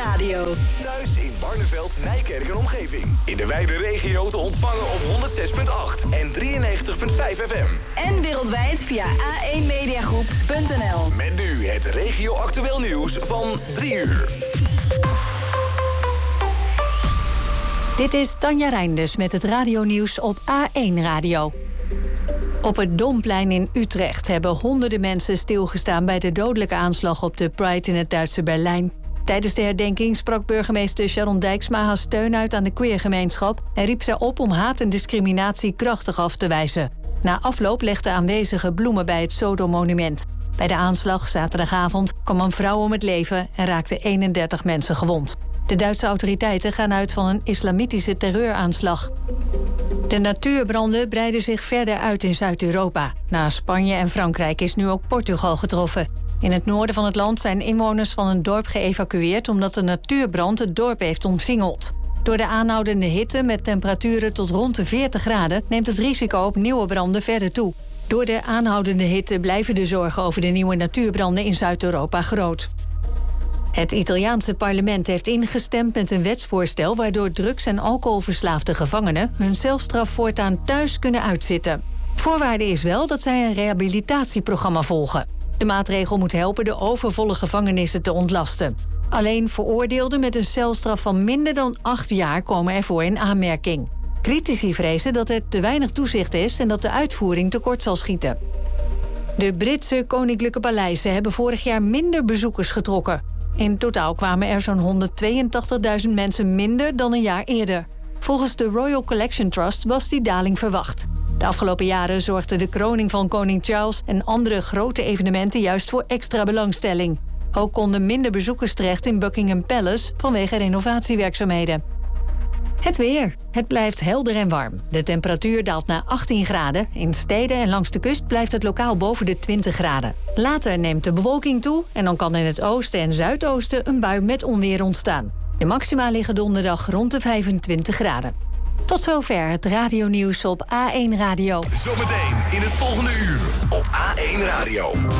Radio. Thuis in Barneveld, Nijkerk en omgeving. In de wijde regio te ontvangen op 106.8 en 93.5 FM. En wereldwijd via a1mediagroep.nl. Met nu het regio actueel nieuws van 3 uur. Dit is Tanja Reinders met het radionieuws op A1 Radio. Op het Domplein in Utrecht hebben honderden mensen stilgestaan bij de dodelijke aanslag op de Pride in het Duitse Berlijn. Tijdens de herdenking sprak burgemeester Sharon Dijksma haar steun uit aan de queergemeenschap en riep ze op om haat en discriminatie krachtig af te wijzen. Na afloop legden aanwezigen bloemen bij het Sodo-monument. Bij de aanslag zaterdagavond kwam een vrouw om het leven en raakten 31 mensen gewond. De Duitse autoriteiten gaan uit van een islamitische terreuraanslag. De natuurbranden breiden zich verder uit in Zuid-Europa. Na Spanje en Frankrijk is nu ook Portugal getroffen. In het noorden van het land zijn inwoners van een dorp geëvacueerd omdat de natuurbrand het dorp heeft omsingeld. Door de aanhoudende hitte met temperaturen tot rond de 40 graden neemt het risico op nieuwe branden verder toe. Door de aanhoudende hitte blijven de zorgen over de nieuwe natuurbranden in Zuid-Europa groot. Het Italiaanse parlement heeft ingestemd met een wetsvoorstel waardoor drugs- en alcoholverslaafde gevangenen hun celstraf voortaan thuis kunnen uitzitten. Voorwaarde is wel dat zij een rehabilitatieprogramma volgen. De maatregel moet helpen de overvolle gevangenissen te ontlasten. Alleen veroordeelden met een celstraf van minder dan 8 jaar komen ervoor in aanmerking. Critici vrezen dat er te weinig toezicht is en dat de uitvoering tekort zal schieten. De Britse koninklijke paleizen hebben vorig jaar minder bezoekers getrokken. In totaal kwamen er zo'n 182.000 mensen minder dan een jaar eerder. Volgens de Royal Collection Trust was die daling verwacht. De afgelopen jaren zorgde de kroning van koning Charles en andere grote evenementen juist voor extra belangstelling. Ook konden minder bezoekers terecht in Buckingham Palace vanwege renovatiewerkzaamheden. Het weer. Het blijft helder en warm. De temperatuur daalt naar 18 graden. In steden en langs de kust blijft het lokaal boven de 20 graden. Later neemt de bewolking toe en dan kan in het oosten en zuidoosten een bui met onweer ontstaan. De maxima liggen donderdag rond de 25 graden. Tot zover het radionieuws op A1 Radio. Zometeen in het volgende uur op A1 Radio.